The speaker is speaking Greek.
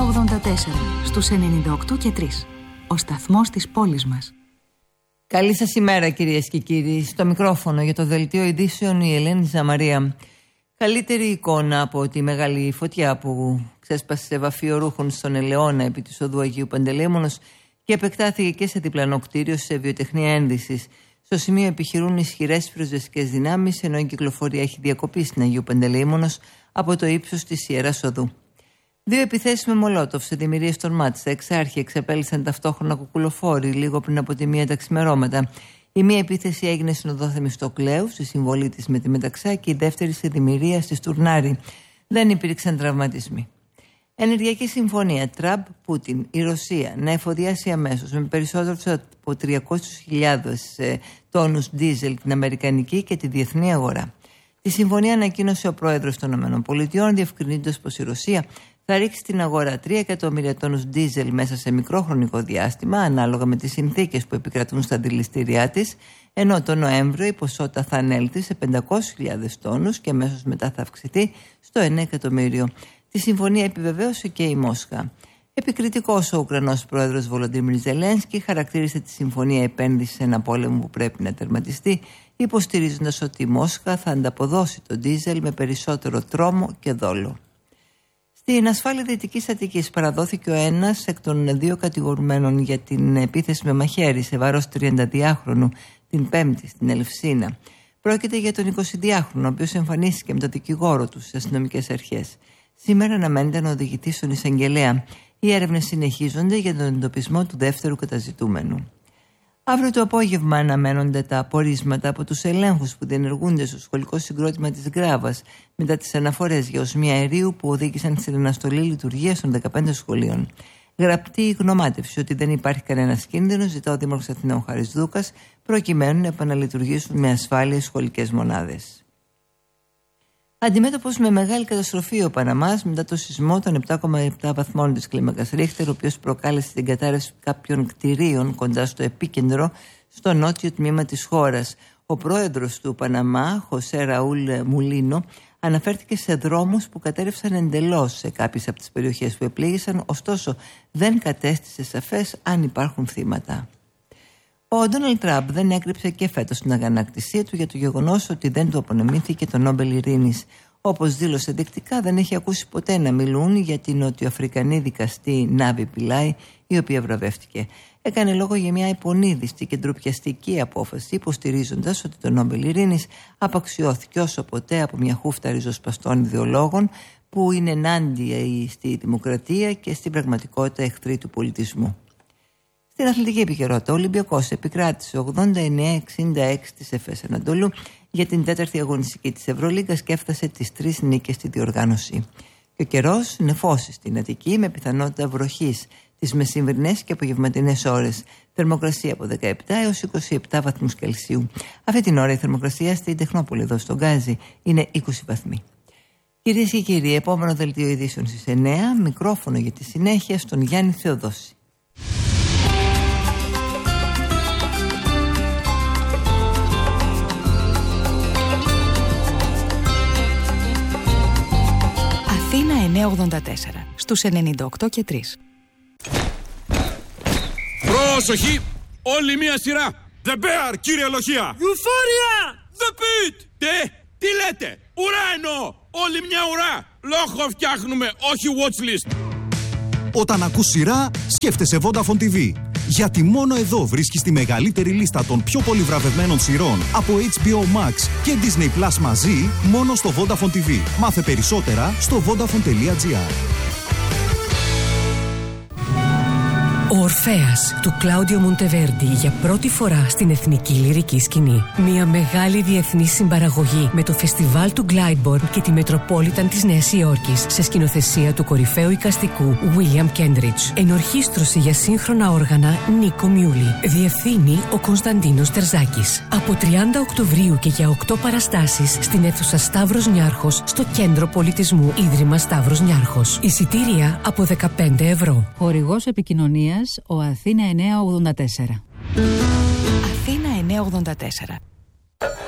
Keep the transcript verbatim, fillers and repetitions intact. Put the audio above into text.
ογδόντα τέσσερα στους ενενήντα οκτώ και τρία. Ο σταθμός της πόλης μας. Καλή σας ημέρα, κυρίες και κύριοι. Στο μικρόφωνο για το δελτίο ειδήσεων η Ελένη Ζαμαρία. Καλύτερη εικόνα από τη μεγάλη φωτιά που ξέσπασε σε βαφείο ρούχων στον Ελαιώνα επί της οδού Αγίου Παντελεήμονος και επεκτάθηκε και σε διπλανό κτίριο σε βιοτεχνία ένδυσης. Στο σημείο επιχειρούν ισχυρές πυροσβεστικές δυνάμεις, ενώ η κυκλοφορία έχει διακοπεί στην Αγίου Παντελεήμονος από το ύψος της Ιεράς Οδού. Δύο επιθέσεις με μολότοφ σε δημιουργίες των ΜΑΤ στα Εξάρχεια εξαπέλυσαν ταυτόχρονα κουκουλοφόροι λίγο πριν από τη μία τα ξημερώματα. Η μία επίθεση έγινε στην οδό Θεμιστοκλέου, στη συμβολή της με τη Μεταξά, και η δεύτερη σε δημιουργία στη Στουρνάρη. Δεν υπήρξαν τραυματισμοί. Ενεργειακή συμφωνία Τραμπ-Πούτιν. Η Ρωσία να εφοδιάσει αμέσως με περισσότερους από τριακόσιες χιλιάδες τόνους ντίζελ την αμερικανική και τη διεθνή αγορά. Τη συμφωνία ανακοίνωσε ο πρόεδρος των ΗΠΑ, διευκρινίζοντας πως η Ρωσία θα ρίξει στην αγορά τρία εκατομμύρια τόνους ντίζελ μέσα σε μικρό χρονικό διάστημα, ανάλογα με τις συνθήκες που επικρατούν στα αντιληστήριά της, ενώ το Νοέμβριο η ποσότητα θα ανέλθει σε πεντακόσιες χιλιάδες τόνους και αμέσως μετά θα αυξηθεί στο ένα εκατομμύριο. Τη συμφωνία επιβεβαίωσε και η Μόσχα. Επικριτικός ο Ουκρανός πρόεδρος Βολοντίμιρ Ζελένσκι χαρακτήρισε τη συμφωνία επένδυση σε ένα πόλεμο που πρέπει να τερματιστεί, υποστηρίζοντας ότι η Μόσχα θα ανταποδώσει το ντίζελ με περισσότερο τρόμο και δόλο. Στην ασφάλεια Δυτικής Αττικής παραδόθηκε ο ένας εκ των δύο κατηγορουμένων για την επίθεση με μαχαίρι σε βάρος τριανταδυάχρονου την Πέμπτη στην Ελευσίνα. Πρόκειται για τον εικοσιδυάχρονο, ο οποίος εμφανίστηκε με τον δικηγόρο του στις αστυνομικές αρχές. Σήμερα αναμένεται να οδηγηθεί στον εισαγγελέα. Οι έρευνες συνεχίζονται για τον εντοπισμό του δεύτερου καταζητούμενου. Αύριο το απόγευμα αναμένονται τα απορίσματα από τους ελέγχους που διενεργούνται στο σχολικό συγκρότημα της Γκράβας μετά τις αναφορές για οσμία αερίου που οδήγησαν στην αναστολή λειτουργίας των δεκαπέντε σχολείων. Γραπτή γνωμάτευση ότι δεν υπάρχει κανένας κίνδυνος ζητά ο Δήμαρχος Αθηναίων Χαρισδούκας, προκειμένου να επαναλειτουργήσουν με ασφάλεια σχολικές μονάδες. Αντιμέτωπος με μεγάλη καταστροφή ο Παναμάς μετά το σεισμό των επτά κόμμα επτά βαθμών της κλίμακας Ρίχτερ, ο οποίος προκάλεσε την κατάρρευση κάποιων κτηρίων κοντά στο επίκεντρο στο νότιο τμήμα της χώρας. Ο πρόεδρος του Παναμά, Χωσέ Ραούλ Μουλίνο, αναφέρθηκε σε δρόμους που κατέρευσαν εντελώς σε κάποιες από τις περιοχές που επλήγησαν, ωστόσο δεν κατέστησε σαφές αν υπάρχουν θύματα. Ο Ντόναλντ Τραμπ δεν έκρυψε και φέτος την αγανάκτησία του για το γεγονός ότι δεν του απονεμήθηκε το Νόμπελ Ειρήνης. Όπως δήλωσε δεικτικά, δεν έχει ακούσει ποτέ να μιλούν για την νοτιοαφρικανή δικαστή Νάβη Πιλάι, η οποία βραβεύτηκε. Έκανε λόγο για μια υπονείδηστη και ντροπιαστική απόφαση, υποστηρίζοντας ότι το Νόμπελ Ειρήνης απαξιώθηκε όσο ποτέ από μια χούφτα ριζοσπαστών ιδεολόγων που είναι ενάντια στη δημοκρατία και στην πραγματικότητα εχθροί του πολιτισμού. Στην αθλητική επικαιρότητα, ο Ολυμπιακός επικράτησε ογδόντα εννέα εξήντα έξι της Εφές Ανατολού για την τέταρτη αγωνιστική της Ευρωλίγκας και έφτασε τις τρεις νίκες στη διοργάνωση. Και ο καιρός νεφώσει στην Αττική με πιθανότητα βροχής τις μεσημβρινές και απογευματινές ώρες. Θερμοκρασία από δεκαεπτά έως είκοσι επτά βαθμούς Κελσίου. Αυτή την ώρα η θερμοκρασία στην Τεχνόπολη εδώ στον Γκάζι είναι είκοσι βαθμοί. Κυρίες και κύριοι, επόμενο δελτίο ειδήσεων στις εννέα, μικρόφωνο για τη συνέχεια στον Γιάννη Θεοδόση. Αθήνα εννιακόσια ογδόντα τέσσερα στους ενενήντα οκτώ και τρία. Πρόσοχη! Όλη μία σειρά! The Bear, κύριε Λοχεία! Euphoria! The Pit! Τι? Τι λέτε? Ουρά εννοώ! Όλη μια ουρά! Λόγο φτιάχνουμε, όχι watchlist! Όταν ακούς σειρά, σκέφτεσαι Vodafone τι βι. Γιατί μόνο εδώ βρίσκεις τη μεγαλύτερη λίστα των πιο πολύ βραβευμένων σειρών από έιτς μπι ο Max και Disney Plus μαζί, μόνο στο Vodafone τι βι. Μάθε περισσότερα στο vodafone τελεία gr. Ο Ορφέας του Κλάουντιο Μοντεβέρντι για πρώτη φορά στην εθνική λυρική σκηνή. Μια μεγάλη διεθνή συμπαραγωγή με το φεστιβάλ του Glyndebourne και τη Μετροπόλιταν της Νέας Υόρκης σε σκηνοθεσία του κορυφαίου εικαστικού William Kendridge. Ενορχήστρωση για σύγχρονα όργανα Νίκο Μιούλη. Διευθύνει ο Κωνσταντίνος Τερζάκης. Από τριάντα Οκτωβρίου και για οκτώ παραστάσεις στην αίθουσα Σταύρος Νιάρχος στο Κέντρο Πολιτισμού Ίδρυμα Σταύρος Νιάρχος. Εισιτήρια από δεκαπέντε ευρώ. Χορηγός επικοινωνίας ο Αθήνα εννιακόσια ογδόντα τέσσερα. Αθήνα εννιακόσια ογδόντα τέσσερα.